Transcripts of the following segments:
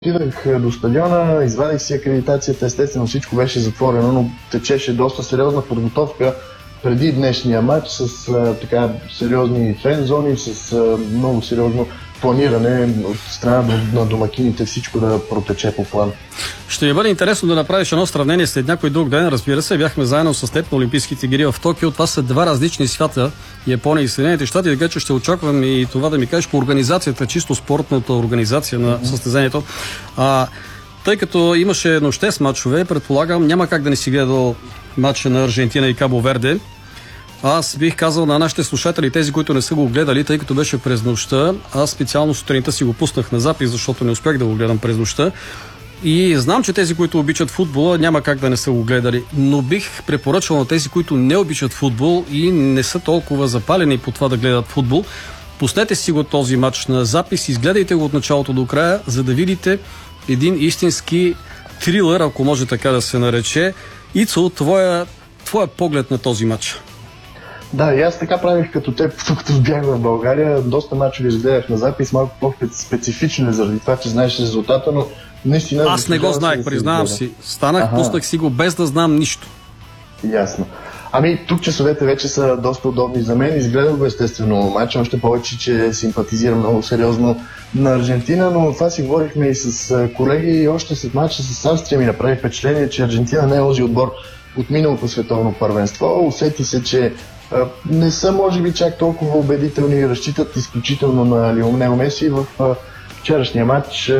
Отидах до стадиона, извадих си акредитацията, естествено всичко беше затворено, но течеше доста сериозна подготовка преди днешния матч с така сериозни фен-зони, с много сериозно планиране от страна на домакините, всичко да протече по план. Ще ми бъде интересно да направиш едно сравнение след някой друг ден. Разбира се, бяхме заедно с теб на Олимпийските игри в Токио. Това са два различни свята, Япония и Съединените щати, така че ще очаквам и това да ми кажеш по организацията, чисто спортната организация на състезанието. Тъй като имаше нощес мачове, предполагам, няма как да не си гледал матча на Аржентина и Кабо Верде. Аз бих казал на нашите слушатели, тези, които не са го гледали, тъй като беше през нощта, аз специално сутринта си го пуснах на запис, защото не успях да го гледам през нощта. И знам, че тези, които обичат футбола, няма как да не са го гледали, но бих препоръчал на тези, които не обичат футбол и не са толкова запалени по това да гледат футбол, пуснете си го този матч на запис, изгледайте го от началото до края, за да видите един истински трилър, ако може така да се нарече. Ицо, твоя поглед на този матч. Да, и аз така правих като теб, докато бях в България. Доста мачове изгледах на запис, малко по-специфично е заради това, че знаеш резултата, но наистина... Аз не го знаех, признавам си. Станах, пуснах си го без да знам нищо. Ясно. Тук часовете вече са доста удобни за мен. Изгледах го естествено матч, още повече, че симпатизирам много сериозно на Аржентина, но това си говорихме и с колеги и още след матча с Австрия ми направи впечатление, че Аржентина не е лози отбор от миналото световно първенство. Усети се, че не са може би чак толкова убедителни и разчитат изключително на Лионел Меси. В вчерашния матч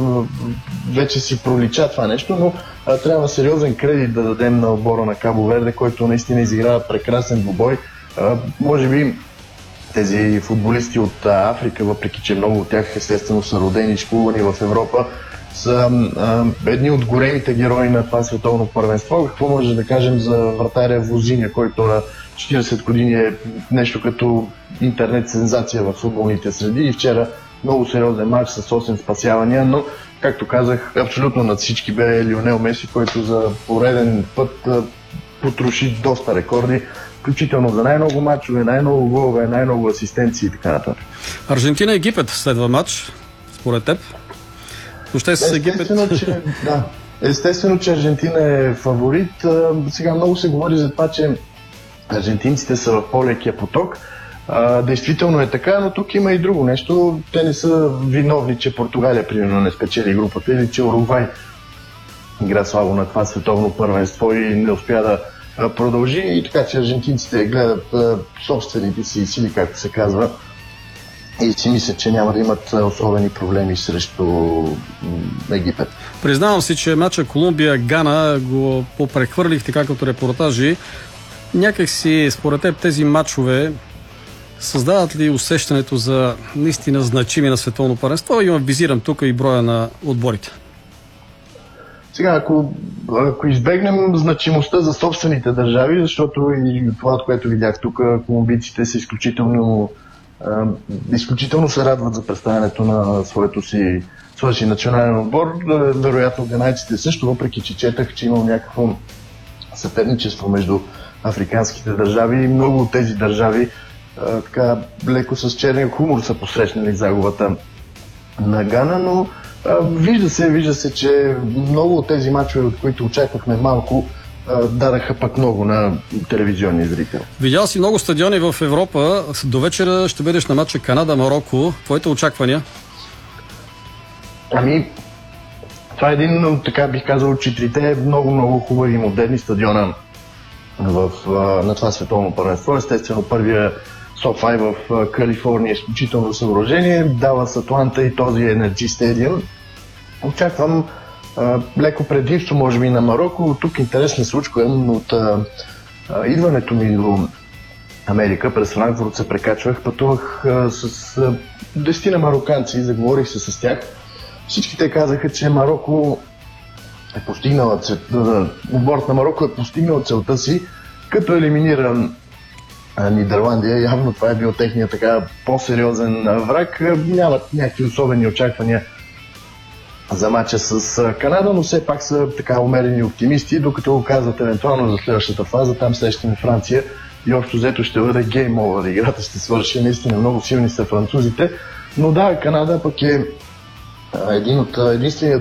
вече си пролича това нещо, но трябва сериозен кредит да дадем на отбора на Кабо Верде, който наистина изиграва прекрасен двубой. Може би тези футболисти от Африка, въпреки че много от тях естествено са родени и школвани в Европа, са едни от големите герои на това световно първенство. Какво може да кажем за вратаря Возиня, който на 40 години е нещо като интернет сензация в футболните среди и вчера много сериозен матч с 8 спасявания, но както казах, абсолютно над всички бе Лионел Меси, който за пореден път потроши доста рекорди, включително за най-много матчове, най-много голове, най-много асистенции и така нататък. Аржентина-Египет следва матч, според теб? Естествено, че Аржентина е фаворит. Сега много се говори за това, че аржентинците са в по-лекия поток. Действително е така, но тук има и друго нещо. Те не са виновни, че Португалия примерно не спечели групата или че Уругвай игра слабо на това световно първенство и не успя да продължи. И така, че аржентинците гледат собствените си сили, както се казва, и си мислят, че няма да имат особени проблеми срещу Египет. Признавам си, че матча Колумбия-Гана го попрехвърлих така като репортажи. Някак си, според теб, тези матчове създават ли усещането за наистина значими на световно първенство? Визирам тук и броя на отборите. Сега, ако избегнем значимостта за собствените държави, защото и това, от което видях тук, колумбийците са изключително се радват за представянето на своя си национален отбор. Вероятно ганайците също, въпреки че четах, че имал някакво съперничество между африканските държави и много от тези държави така леко с черен хумор са посрещнали загубата на Гана, но вижда се, че много от тези мачове, от които очаквахме малко, дадаха пък много на телевизионния зрител. Видял си много стадиони в Европа. До вечера ще бъдеш на матча Канада-Марокко. Твоите очаквания? Това е един, така бих казал, четирите много хубави модерни стадиона на това световно първенство. Естествено, първия SoFi в Калифорния, изключително съоръжение, Далас, Атланта и този Energy Stadium. Очаквам леко предимство, може би, на Марокко. Тук интересна случка от идването ми до Америка. През Франкфурт се прекачвах, пътувах с 10 мароканци, заговорих се с тях. Всички те казаха, че Марокко е постигнала отборът на Марокко е постигнал целта си, като елиминира Нидерландия. Явно това е бил техния така по-сериозен враг. Нямат някакви особени очаквания за матча с Канада, но все пак са така умерени оптимисти, докато го казват евентуално за следващата фаза. Там срещаме Франция и общо взето ще бъде гейм овър. Играта ще свърши. Наистина много силни са французите. Но да, Канада пък е единствения